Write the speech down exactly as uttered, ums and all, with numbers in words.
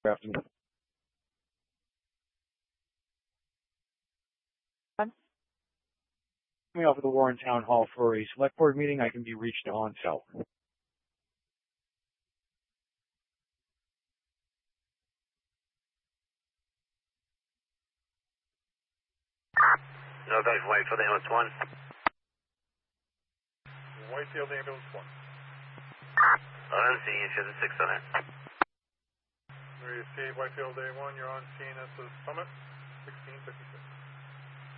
Afternoon. Coming off of the Warren Town Hall for a select board meeting, I can be reached on cell. No, thanks, Whitefield Ambulance one. Whitefield Ambulance one. On scene, show the six on it. We received Whitefield A one, you're on scene at the summit, sixteen fifty-six.